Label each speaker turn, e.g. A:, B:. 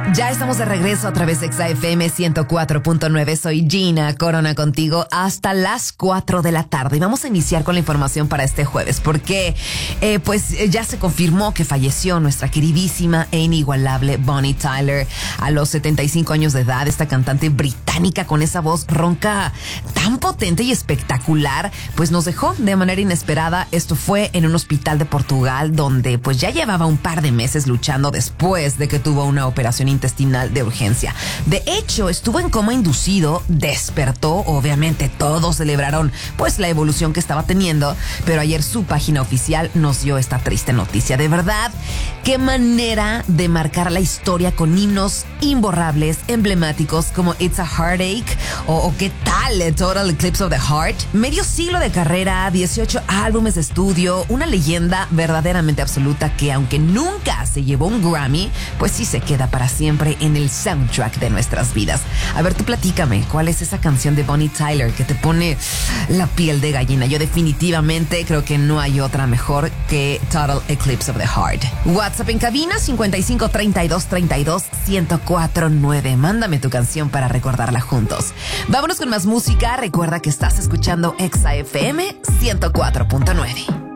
A: Ya estamos de regreso a través de XFM 104.9. Soy Gina Corona contigo hasta las 4 de la tarde. Y vamos a iniciar con la información para este jueves porque ya se confirmó que falleció nuestra queridísima e inigualable Bonnie Tyler a los 75 años de edad. Esta cantante británica con esa voz ronca tan potente y espectacular, pues nos dejó de manera inesperada. Esto fue en un hospital de Portugal donde pues ya llevaba un par de meses luchando después de que tuvo una operación intestinal de urgencia. De hecho, estuvo en coma inducido, despertó, obviamente todos celebraron pues la evolución que estaba teniendo, pero ayer su página oficial nos dio esta triste noticia. De verdad, qué manera de marcar la historia con himnos imborrables, emblemáticos como It's a Heartache o qué tal Total Eclipse of the Heart. Medio siglo de carrera, 18 álbumes de estudio, una leyenda verdaderamente absoluta que aunque nunca se llevó un Grammy, pues sí se queda para siempre en el soundtrack de nuestras vidas. A ver, tú platícame, ¿cuál es esa canción de Bonnie Tyler que te pone la piel de gallina? Yo definitivamente creo que no hay otra mejor que Total Eclipse of the Heart. WhatsApp en cabina 55 32 32 1049. Mándame tu canción para recordarla juntos. Vámonos con más música. Recuerda que estás escuchando XFM 104.9.